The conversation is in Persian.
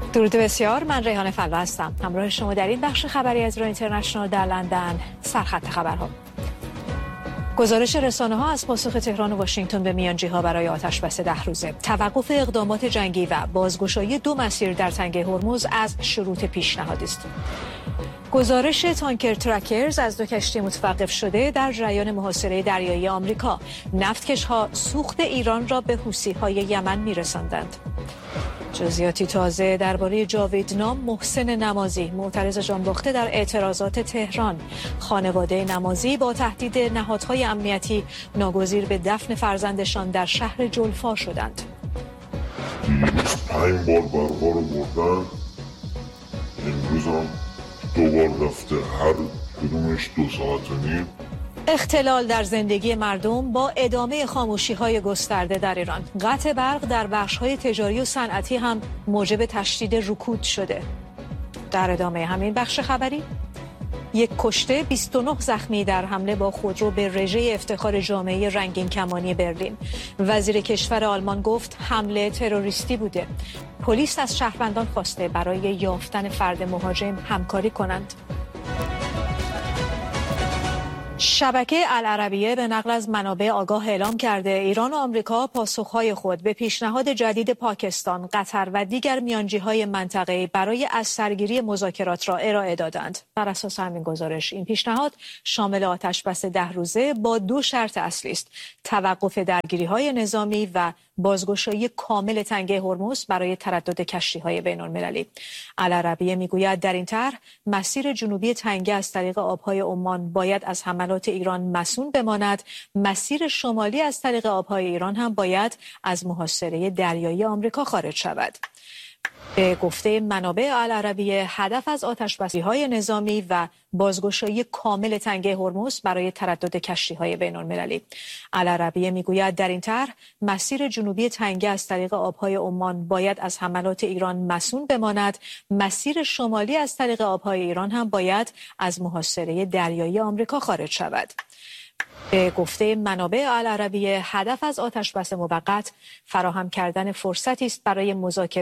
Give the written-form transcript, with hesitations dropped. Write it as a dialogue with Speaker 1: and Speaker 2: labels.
Speaker 1: درود بسیار، من ریحانه فلا هستم. همراه شما در این بخش خبری از ایران اینترنشنال در لندن. سرخط خبرها. گزارش رسانه‌ها از پاسخ تهران و واشنگتن به میانجی‌ها برای آتش‌بس 10 روزه، توقف اقدامات جنگی و بازگشایی 2 مسیر در تنگه هرمز از شروط پیشنهادی است. گزارش تانکر ترکرز از 2 کشتی متوقف شده در جریان محاصره دریایی آمریکا. نفتکش‌ها سوخت ایران را به حوثی‌های یمن می‌رساندند. جزئیاتی تازه درباره جاویدنام محسن نمازی، معترض جانباخته در اعتراضات تهران. خانواده نمازی با تهدید نهادهای امنیتی ناگزیر به دفن فرزندشان در شهر جلفا شدند.
Speaker 2: 5 بار برقا رو بردن، امروز هم 2 بار رفته، هر کدومش 2 ساعت و نیم.
Speaker 1: اختلال در زندگی مردم با ادامه خاموشی‌های گسترده در ایران. قطع برق در بخش‌های تجاری و صنعتی هم موجب تشدید رکود شده. در ادامه همین بخش خبری، 1 کشته 29 زخمی در حمله با خودرو به رژه افتخار جامعه رنگین کمانی برلین. وزیر کشور آلمان گفت حمله تروریستی بوده. پلیس از شهروندان خواسته برای یافتن فرد مهاجم همکاری کنند. شبکه العربیه به نقل از منابع آگاه اعلام کرده ایران و آمریکا پاسخهای خود به پیشنهاد جدید پاکستان، قطر و دیگر میانجی‌های منطقه‌ای برای از سرگیری مذاکرات را ارائه دادند. بر اساس همین گزارش این پیشنهاد شامل آتش‌بس 10 روزه با 2 شرط اصلی است: توقف درگیری‌های نظامی و بازگشایی کامل تنگه هرمز برای تردد کشتی‌های بین‌المللی. العربیه میگوید در این طرح مسیر جنوبی تنگه از طریق آب‌های عمان باید از حملات ایران مصون بماند، مسیر شمالی از طریق آب‌های ایران هم باید از محاصره دریایی آمریکا خارج شود. به گفته منابع العربیه، هدف از آتش‌بسی‌های نظامی و بازگشایی کامل تنگه هرمز برای تردد کشتی‌های بین‌المللی. العربیه میگوید در این طرح مسیر جنوبی تنگه از طریق آب‌های عمان باید از حملات ایران مصون بماند، مسیر شمالی از طریق آب‌های ایران هم باید از محاصره دریایی آمریکا خارج شود. به گفته منابع العربیه، هدف از آتش‌بس موقت فراهم کردن فرصتی است برای مذاکره